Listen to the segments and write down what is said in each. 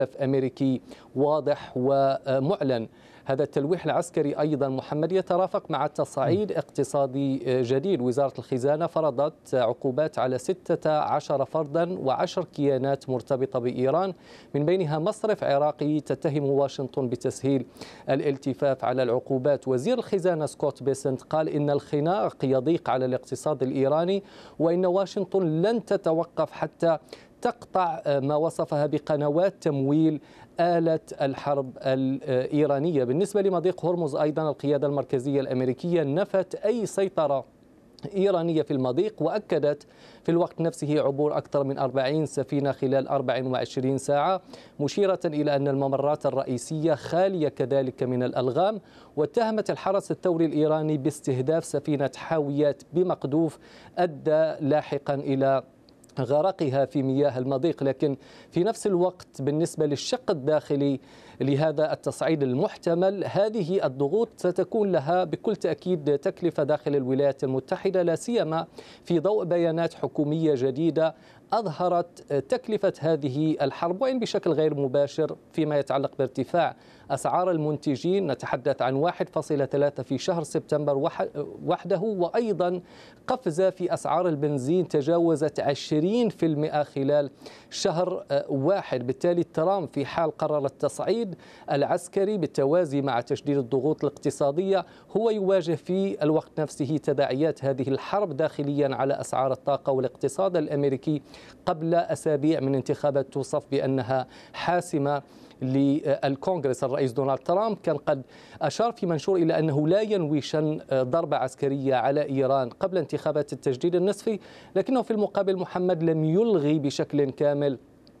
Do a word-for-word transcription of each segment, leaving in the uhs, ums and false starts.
أمريكي واضح ومعلن. هذا التلويح العسكري أيضا محمد يترافق مع تصعيد اقتصادي جديد. وزارة الخزانة فرضت عقوبات على ستة عشر فردا وعشر كيانات مرتبطة بإيران، من بينها مصرف عراقي تتهم واشنطن بتسهيل الالتفاف على العقوبات. وزير الخزانة سكوت بيسنت قال إن الخناق يضيق على الاقتصاد الإيراني، وإن واشنطن لن تتوقف حتى تقطع ما وصفها بقنوات تمويل آلة الحرب الإيرانية. بالنسبة لمضيق هرمز أيضا القيادة المركزية الأمريكية نفت أي سيطرة إيرانية في المضيق، وأكدت في الوقت نفسه عبور أكثر من أربعين سفينة خلال أربع وعشرين ساعة، مشيرة إلى أن الممرات الرئيسية خالية كذلك من الألغام. واتهمت الحرس الثوري الإيراني باستهداف سفينة حاويات بمقدوف أدى لاحقا إلى غرقها في مياه المضيق. لكن في نفس الوقت بالنسبة للشق الداخلي لهذا التصعيد المحتمل، هذه الضغوط ستكون لها بكل تأكيد تكلفة داخل الولايات المتحدة، لا سيما في ضوء بيانات حكومية جديدة أظهرت تكلفة هذه الحرب، وإن بشكل غير مباشر فيما يتعلق بارتفاع أسعار المنتجين. نتحدث عن واحد فاصلة ثلاثة في شهر سبتمبر وحده، وأيضا قفزة في أسعار البنزين تجاوزت عشرين بالمئة خلال شهر واحد. بالتالي ترامب في حال قرر التصعيد العسكري بالتوازي مع تشديد الضغوط الاقتصادية، هو يواجه في الوقت نفسه تداعيات هذه الحرب داخليا على أسعار الطاقة والاقتصاد الأمريكي قبل أسابيع من انتخابات توصف بأنها حاسمة للكونغرس. الرئيس دونالد ترامب كان قد أشار في منشور إلى أنه لا ينوي شن ضربة عسكرية على إيران قبل انتخابات التجديد النصفي، لكنه في المقابل محمد لم يلغي بشكل كامل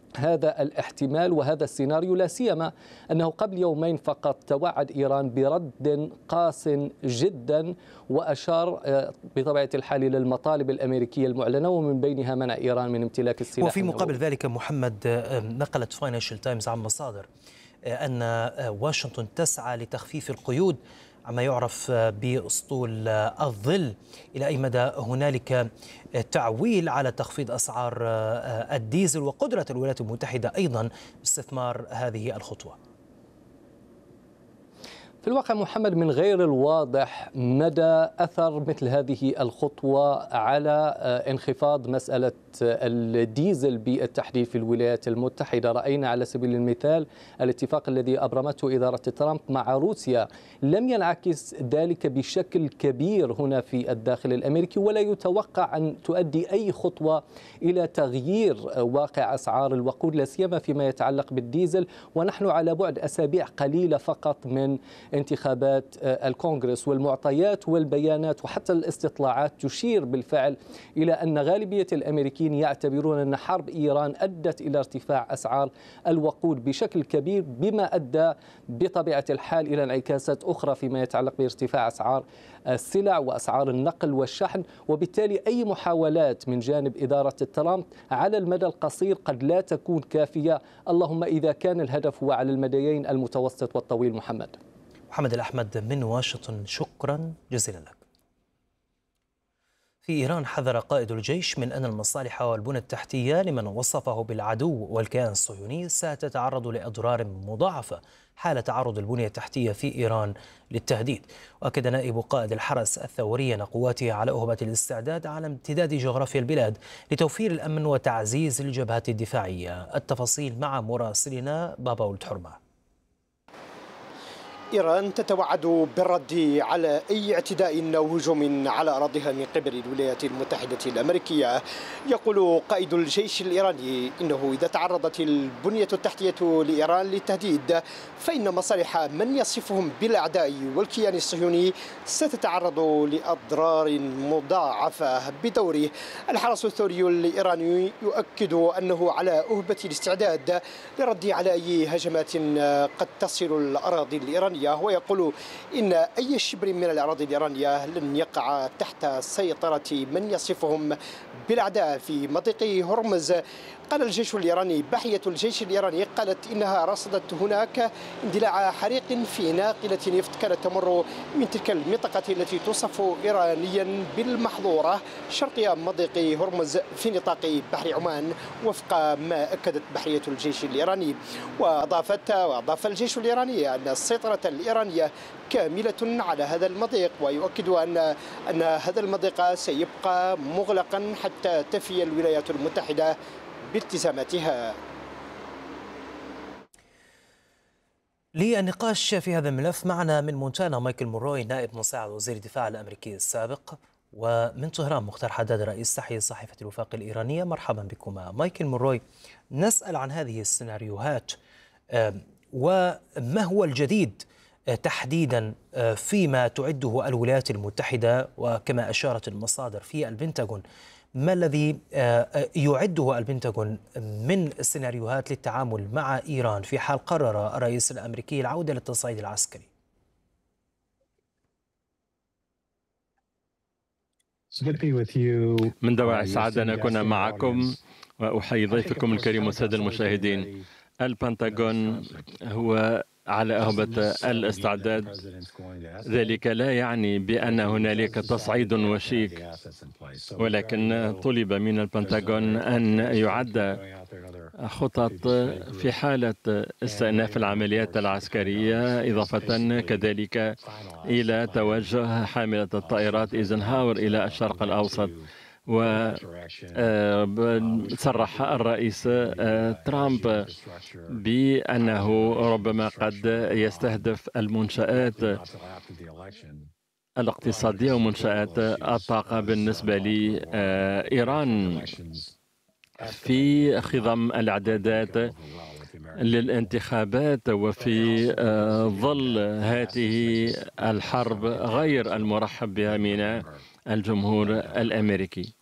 هذا الاحتمال وهذا السيناريو، لا سيما أنه قبل يومين فقط توعد إيران برد قاس جدا، وأشار بطبيعة الحال إلى المطالب الأمريكية المعلنة ومن بينها منع إيران من امتلاك السلاح. وفي مقابل ذلك محمد، نقلت فاينانشال تايمز عن مصادر أن واشنطن تسعى لتخفيف القيود عما يعرف بأسطول الظل. إلى أي مدى هنالك تعويل على تخفيض أسعار الديزل وقدرة الولايات المتحدة أيضا باستثمار هذه الخطوة؟ في الواقع محمد من غير الواضح مدى أثر مثل هذه الخطوة على انخفاض مسألة الديزل بالتحديد في الولايات المتحدة. رأينا على سبيل المثال الاتفاق الذي أبرمته إدارة ترامب مع روسيا، لم ينعكس ذلك بشكل كبير هنا في الداخل الأمريكي، ولا يتوقع أن تؤدي أي خطوة إلى تغيير واقع أسعار الوقود، لا سيما فيما يتعلق بالديزل، ونحن على بعد أسابيع قليلة فقط من انتخابات الكونغرس. والمعطيات والبيانات وحتى الاستطلاعات تشير بالفعل إلى أن غالبية الأمريكيين يعتبرون أن حرب إيران أدت إلى ارتفاع أسعار الوقود بشكل كبير، بما أدى بطبيعة الحال إلى انعكاسات أخرى فيما يتعلق بارتفاع أسعار السلع وأسعار النقل والشحن. وبالتالي أي محاولات من جانب إدارة ترامب على المدى القصير قد لا تكون كافية، اللهم إذا كان الهدف هو على المديين المتوسط والطويل. محمد محمد الأحمد من واشنطن، شكرا جزيلا لك. في إيران حذر قائد الجيش من أن المصالح والبنى التحتية لمن وصفه بالعدو والكيان الصهيوني ستتعرض لأضرار مضاعفة حال تعرض البنية التحتية في إيران للتهديد. وأكد نائب قائد الحرس الثوري أن قواته على أهبة الاستعداد على امتداد جغرافيا البلاد لتوفير الأمن وتعزيز الجبهات الدفاعية. التفاصيل مع مراسلنا بابا ولد حرمة. إيران تتوعد بالرد على أي اعتداء أو هجوم على أراضيها من قبل الولايات المتحدة الأمريكية. يقول قائد الجيش الإيراني إنه إذا تعرضت البنية التحتية لإيران للتهديد فإن مصالح من يصفهم بالأعداء والكيان الصهيوني ستتعرض لأضرار مضاعفة. بدوره الحرس الثوري الإيراني يؤكد أنه على أهبة الاستعداد للرد على أي هجمات قد تصل الأراضي الإيرانية، ويقول إن أي شبر من الأراضي الإيرانية لن يقع تحت سيطرة من يصفهم بالأعداء في مضيق هرمز. قال الجيش الإيراني، بحية الجيش الإيراني قالت إنها رصدت هناك اندلاع حريق في ناقلة نفط كانت تمر من تلك المنطقة التي توصف إيرانيا بالمحظورة شرقي مضيق هرمز في نطاق بحر عمان، وفق ما أكدت بحرية الجيش الإيراني. وأضافت وأضاف الجيش الإيراني أن السيطرة الإيرانية كاملة على هذا المضيق، ويؤكد أن أن هذا المضيق سيبقى مغلقا حتى تفي الولايات المتحدة بالتزاماتها. للنقاش في هذا الملف معنا من مونتانا مايكل موروي نائب مساعد وزير الدفاع الأمريكي السابق، ومن طهران مختار حداد رئيس تحرير صحيفة الوفاق الإيرانية. مرحبا بكما. مايكل موروي، نسأل عن هذه السيناريوهات وما هو الجديد تحديدا فيما تعده الولايات المتحدة، وكما أشارت المصادر في البنتاغون ما الذي يعده البنتاغون من السيناريوهات للتعامل مع إيران في حال قرر الرئيس الأمريكي العودة للتصعيد العسكري؟ من دواعي السعادة أن أكون معكم وأحيي ضيفكم الكريم والسادة المشاهدين. البنتاغون هو على أهبة الاستعداد، ذلك لا يعني بأن هنالك تصعيد وشيك، ولكن طلب من البنتاغون أن يعد خطط في حالة استئناف العمليات العسكرية، إضافة كذلك إلى توجه حاملة الطائرات إيزنهاور إلى الشرق الأوسط. وصرح الرئيس ترامب بأنه ربما قد يستهدف المنشآت الاقتصادية ومنشآت الطاقة بالنسبة لإيران في خضم الإعدادات للانتخابات وفي ظل هذه الحرب غير المرحب بها من الجمهور الأمريكي.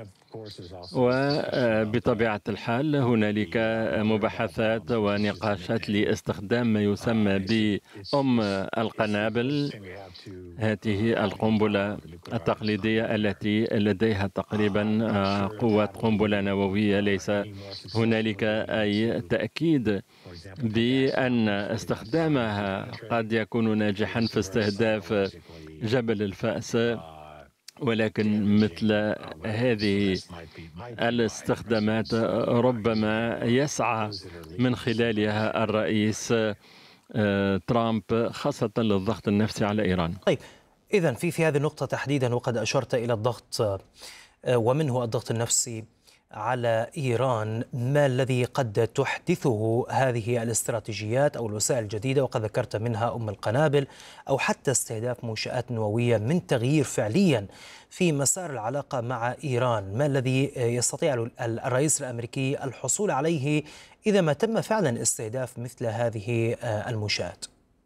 وبطبيعة الحال هنالك مباحثات ونقاشات لاستخدام ما يسمى بأم القنابل، هذه القنبلة التقليدية التي لديها تقريبا قوة قنبلة نووية. ليس هنالك أي تأكيد بأن استخدامها قد يكون ناجحا في استهداف جبل الفأس، ولكن مثل هذه الاستخدامات ربما يسعى من خلالها الرئيس ترامب خاصة للضغط النفسي على إيران. طيب، إذن في في هذه النقطة تحديدا، وقد أشرت إلى الضغط ومنه الضغط النفسي على إيران، ما الذي قد تحدثه هذه الاستراتيجيات أو الوسائل الجديدة، وقد ذكرت منها أم القنابل أو حتى استهداف منشآت نووية، من تغيير فعليا في مسار العلاقة مع إيران؟ ما الذي يستطيع الرئيس الأمريكي الحصول عليه إذا ما تم فعلا استهداف مثل هذه المنشآت؟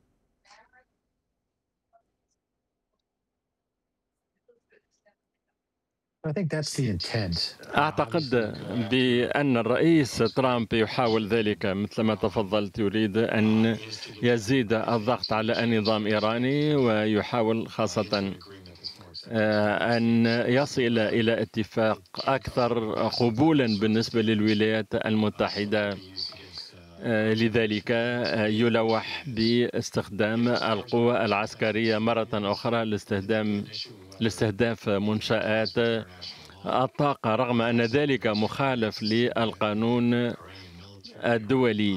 أعتقد بأن الرئيس ترامب يحاول ذلك، مثل ما تفضلت، يريد أن يزيد الضغط على النظام الإيراني، ويحاول خاصة أن يصل إلى اتفاق أكثر قبولا بالنسبة للولايات المتحدة. لذلك يلوح باستخدام القوى العسكرية مرة أخرى لاستخدام لاستهداف منشآت الطاقة، رغم أن ذلك مخالف للقانون الدولي.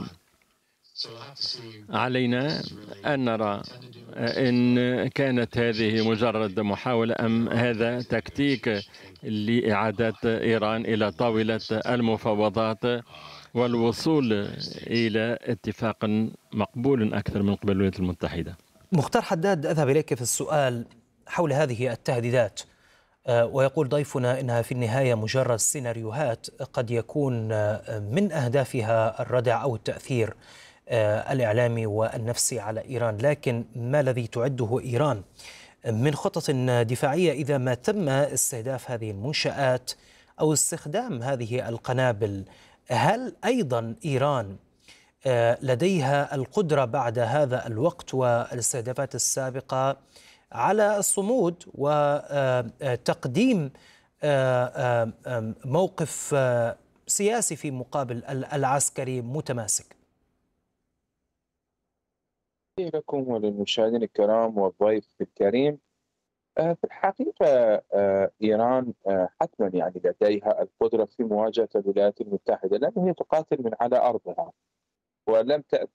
علينا أن نرى إن كانت هذه مجرد محاولة أم هذا تكتيك لإعادة إيران إلى طاولة المفاوضات والوصول إلى اتفاق مقبول أكثر من قبل الولايات المتحدة. مختار حداد، أذهب إليك في السؤال حول هذه التهديدات، ويقول ضيفنا إنها في النهاية مجرد سيناريوهات قد يكون من أهدافها الردع أو التأثير الإعلامي والنفسي على إيران، لكن ما الذي تعده إيران من خطط دفاعية إذا ما تم استهداف هذه المنشآت أو استخدام هذه القنابل؟ هل أيضا إيران لديها القدرة بعد هذا الوقت والاستهدافات السابقة على الصمود وتقديم موقف سياسي في مقابل العسكري متماسك. لكم وللمشاهدين الكرام والضيف الكريم، في الحقيقة إيران حتما يعني لديها القدرة في مواجهة الولايات المتحدة، لأنها هي تقاتل من على أرضها ولم تأتي